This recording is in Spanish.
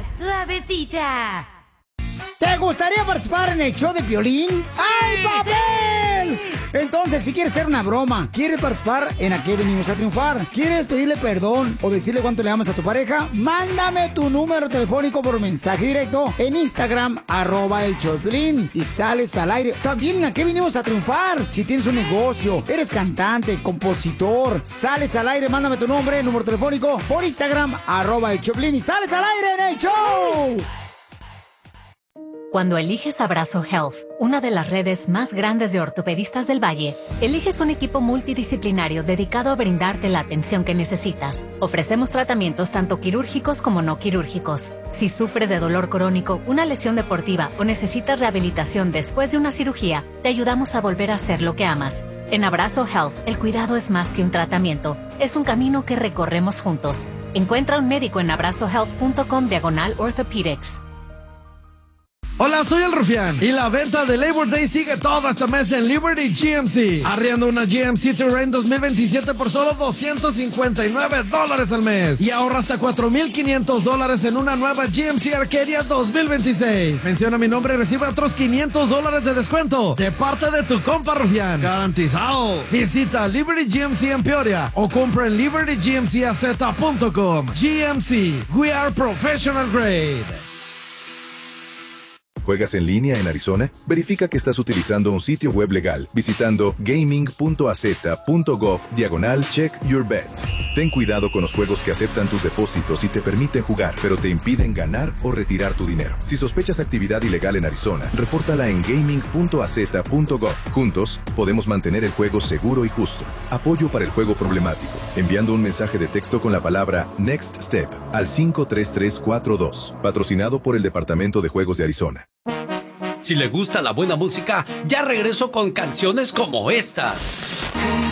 suavecita. ¿Te gustaría participar en el show de Piolín? ¡Ay, papel! Entonces, si quieres hacer una broma, quieres participar en ¿A qué venimos a triunfar? ¿Quieres pedirle perdón o decirle cuánto le amas a tu pareja? Mándame tu número telefónico por mensaje directo en Instagram, @el show de Piolín, y sales al aire. También en ¿A qué venimos a triunfar? Si tienes un negocio, eres cantante, compositor, sales al aire, mándame tu nombre, número telefónico por Instagram, @el show de Piolín, y sales al aire en el show. Cuando eliges Abrazo Health, una de las redes más grandes de ortopedistas del Valle, eliges un equipo multidisciplinario dedicado a brindarte la atención que necesitas. Ofrecemos tratamientos tanto quirúrgicos como no quirúrgicos. Si sufres de dolor crónico, una lesión deportiva o necesitas rehabilitación después de una cirugía, te ayudamos a volver a hacer lo que amas. En Abrazo Health, el cuidado es más que un tratamiento, es un camino que recorremos juntos. Encuentra un médico en abrazohealth.com/orthopedics. Hola, soy el Rufián y la venta de Labor Day sigue todo este mes en Liberty GMC. Arriendo una GMC Terrain 2027 por solo $259 al mes y ahorra hasta $4,500 en una nueva GMC Arcadia 2026. Menciona mi nombre y recibe otros $500 de descuento de parte de tu compa Rufián. Garantizado. Visita Liberty GMC en Peoria o compra en libertygmcaz.com. GMC, we are professional grade. ¿Juegas en línea en Arizona? Verifica que estás utilizando un sitio web legal visitando gaming.az.gov/check-your-bet. Ten cuidado con los juegos que aceptan tus depósitos y te permiten jugar, pero te impiden ganar o retirar tu dinero. Si sospechas actividad ilegal en Arizona, repórtala en gaming.az.gov. Juntos, podemos mantener el juego seguro y justo. Apoyo para el juego problemático. Enviando un mensaje de texto con la palabra Next Step al 53342. Patrocinado por el Departamento de Juegos de Arizona. Si le gusta la buena música, ya regreso con canciones como esta.